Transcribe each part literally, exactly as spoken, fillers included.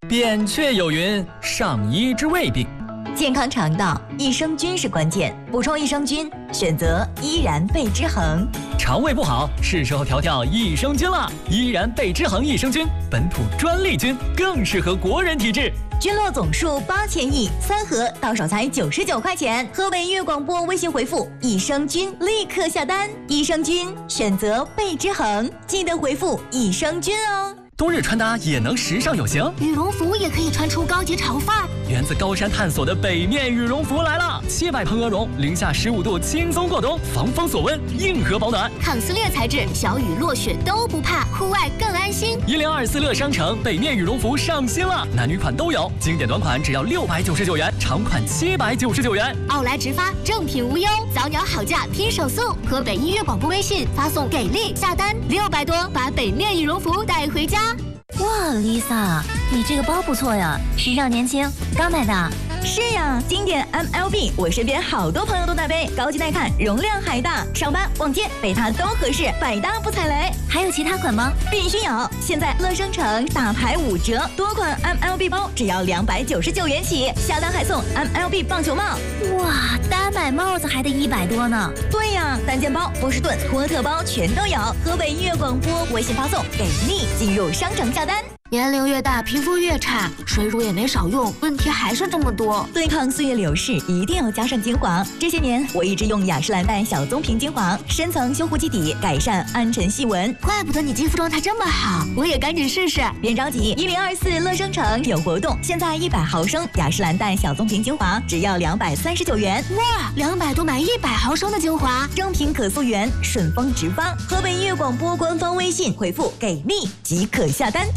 扁鹊有云：上医之未病。 健康肠道，益生菌是关键，补充益生菌，选择依然贝之恒。 肠胃不好，是时候调调益生菌了。依然贝之恒益生菌，本土专利菌，更适合国人体质。 菌落总数八千亿，三盒到手才九十九块钱。河北音乐广播微信回复益生菌，立刻下单。益生菌选择贝之恒，记得回复益生菌哦。 冬日穿搭也能时尚有型， 羽绒服也可以穿出高级潮范儿。 源自高山探索的北面羽绒服来了，七百蓬鹅绒，零下十五度轻松过冬，防风锁温，硬核保暖， 抗撕裂材质，小雨落雪都不怕，户外更安心。 一零二四乐商城北面羽绒服上新了，男女款都有，经典短款只要六百九十九元，长款七百九十九元。 奥莱直发，正品无忧，早鸟好价拼手速。河北音乐广播微信发送给力下单六百多，把北面羽绒服带回家。 哇 ，Lisa， 你这个包不错呀，时尚年轻，刚买的。 是呀，经典 M L B， 我身边好多朋友都在背，高级耐看，容量还大，上班逛街背它都合适，百搭不踩雷。 还有其他款吗？ 必须有！现在乐商城大牌五折，多款 M L B 包只要两百九十九元起，下单还送 M L B 棒球帽。 哇，单买帽子还得一百多呢。 对呀，单肩包、波士顿、托特包全都有。河北音乐广播微信发送给力，进入商城下单。 年龄越大，皮肤越差，水乳也没少用，问题还是这么多。 对抗岁月流逝，一定要加上精华。这些年，我一直用雅诗兰黛小棕瓶精华，深层修护基底，改善暗沉细纹。 怪不得你肌肤状态这么好，我也赶紧试试。 别着急，一零二四乐商城有活动，现在一百毫升雅诗兰黛小棕瓶精华只要两百三十九元。 哇，两百多买一百毫升的精华， 正品可溯源，顺丰直发。河北音乐广播官方微信回复给力即可下单。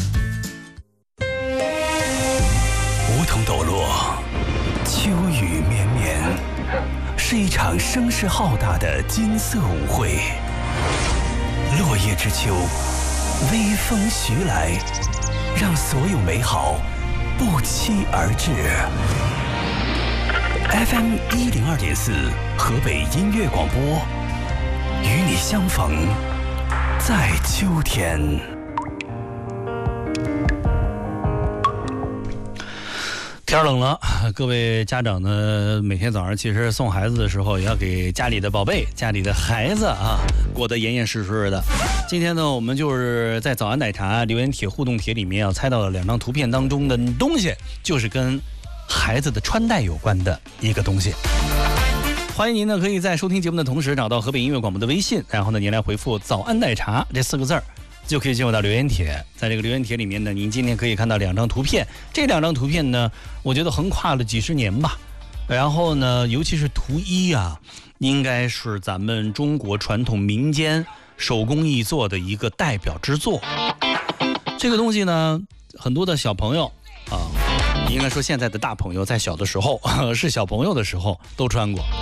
梧桐抖落，秋雨绵绵，是一场声势浩大的金色舞会。落叶之秋，微风徐来，让所有美好不期而至。F M 一零二点四，河北音乐广播，与你相逢在秋天。 天冷了，各位家长呢，每天早上其实送孩子的时候，也要给家里的宝贝、家里的孩子啊，过得严严实实的。今天呢，我们就是在早安奶茶留言帖互动帖里面要猜到了两张图片当中的东西，就是跟孩子的穿戴有关的一个东西。欢迎您呢，可以在收听节目的同时找到河北音乐广播的微信，然后呢，您来回复早安奶茶这四个字儿，就可以进入到留言帖。在这个留言帖里面呢，您今天可以看到两张图片，这两张图片呢，我觉得横跨了几十年吧。然后呢，尤其是图一啊，应该是咱们中国传统民间手工艺做的一个代表之作。这个东西呢，很多的小朋友啊，应该说现在的大朋友在小的时候是小朋友的时候都穿过。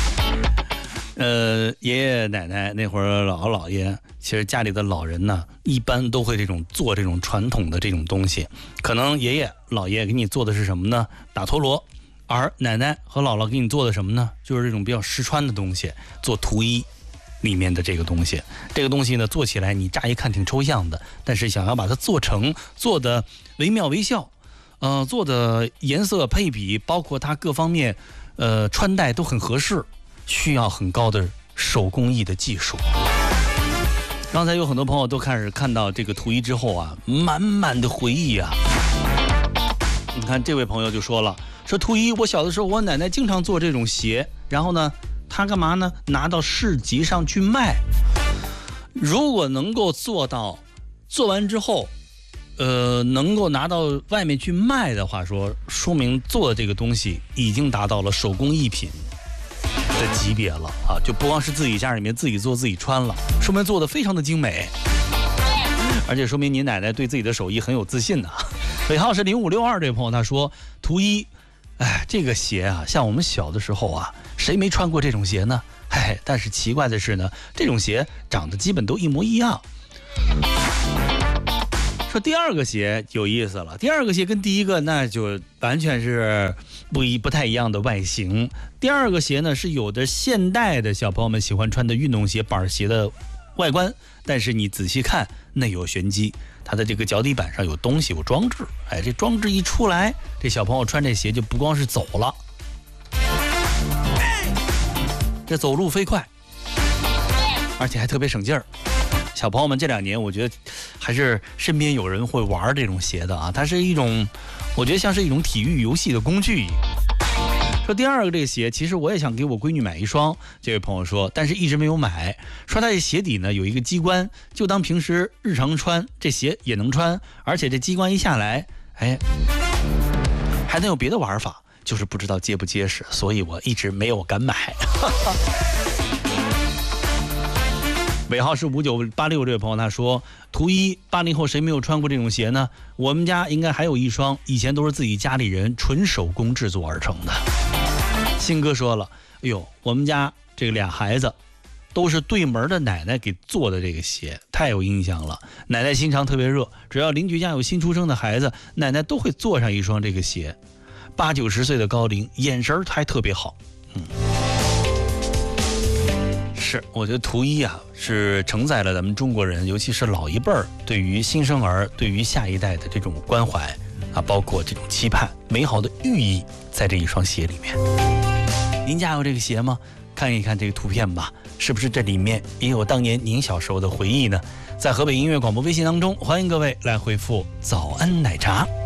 呃，爷爷奶奶那会儿，姥姥姥爷，其实家里的老人呢，一般都会这种做这种传统的这种东西。可能爷爷姥爷给你做的是什么呢？打陀螺，而奶奶和姥姥给你做的什么呢？就是这种比较实穿的东西，做图衣里面的这个东西。这个东西呢，做起来你乍一看挺抽象的，但是想要把它做成，做的惟妙惟肖，呃，做的颜色配比，包括它各方面，呃，穿戴都很合适。需要很高的手工艺的技术。刚才有很多朋友都开始看到这个图一之后啊，满满的回忆啊。你看这位朋友就说了，说图一，我小的时候我奶奶经常做这种鞋，然后呢，她干嘛呢？拿到市集上去卖。如果能够做到，做完之后，呃，能够拿到外面去卖的话说，说明做的这个东西已经达到了手工艺品的级别了啊，就不光是自己家里面自己做自己穿了，说明做的非常的精美，而且说明您奶奶对自己的手艺很有自信呢、啊。尾号是零五六二这位朋友他说，图一，哎，这个鞋啊，像我们小的时候啊，谁没穿过这种鞋呢？哎，但是奇怪的是呢，这种鞋长得基本都一模一样。说第二个鞋有意思了，第二个鞋跟第一个那就完全是不一不太一样的外形。第二个鞋呢是有的现代的小朋友们喜欢穿的运动鞋板鞋的外观，但是你仔细看内有玄机。 它的这个脚底板上有东西，有装置。哎，这装置一出来，这小朋友穿这鞋就不光是走了，这走路飞快，而且还特别省劲儿。小朋友们这两年，我觉得还是身边有人会玩这种鞋的啊，它是一种，我觉得像是一种体育游戏的工具。说第二个这个鞋，其实我也想给我闺女买一双，这位朋友说，但是一直没有买。说它这鞋底呢有一个机关，就当平时日常穿，这鞋也能穿，而且这机关一下来，哎，还能有别的玩法，就是不知道结不结实，所以我一直没有敢买。尾号是五九八六这位朋友他说，图一八零后谁没有穿过这种鞋呢？我们家应该还有一双，以前都是自己家里人纯手工制作而成的。新哥说了，哎呦，我们家这个俩孩子都是对门的奶奶给做的这个鞋，太有印象了。奶奶心肠特别热，只要邻居家有新出生的孩子，奶奶都会做上一双这个鞋。八九十岁的高龄，眼神还特别好。嗯，是，我觉得图一啊是承载了咱们中国人，尤其是老一辈儿对于新生儿、对于下一代的这种关怀啊，包括这种期盼、美好的寓意，在这一双鞋里面。您家有这个鞋吗？看一看这个图片吧，是不是这里面也有当年您小时候的回忆呢？在河北音乐广播微信当中，欢迎各位来回复早安奶茶。